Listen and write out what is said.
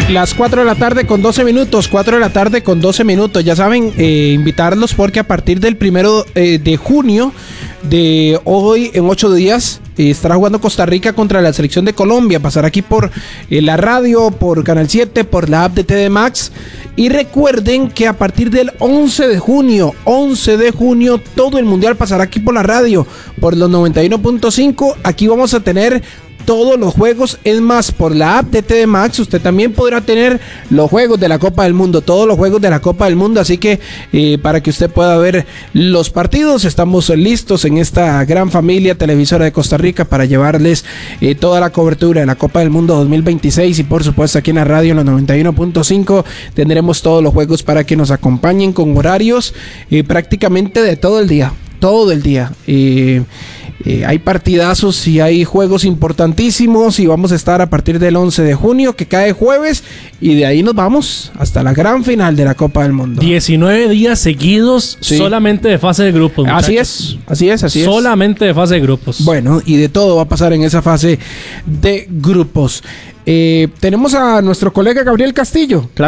Las 4 de la tarde con 12 minutos, 4 de la tarde con 12 minutos. Ya saben, invitarlos porque a partir del 1 de junio de hoy, en 8 días, estará jugando Costa Rica contra la selección de Colombia. Pasará aquí por la radio, por Canal 7, por la app de TD Max. Y recuerden que a partir del 11 de junio, todo el mundial pasará aquí por la radio, por los 91.5. Aquí vamos a tener todos los juegos, es más, por la app de TD Max usted también podrá tener los juegos de la Copa del Mundo, todos los juegos de la Copa del Mundo, así que para que usted pueda ver los partidos, estamos listos en esta gran familia televisora de Costa Rica para llevarles toda la cobertura de la Copa del Mundo 2026 y por supuesto aquí en la radio en los 91.5 tendremos todos los juegos para que nos acompañen con horarios prácticamente de todo el día. Hay partidazos y hay juegos importantísimos y vamos a estar a partir del 11 de junio que cae jueves y de ahí nos vamos hasta la gran final de la Copa del Mundo. 19 días seguidos, sí. Solamente de fase de grupos, muchachos. Así es. Solamente de fase de grupos. Bueno, y de todo va a pasar en esa fase de grupos. Tenemos a nuestro colega Gabriel Castillo.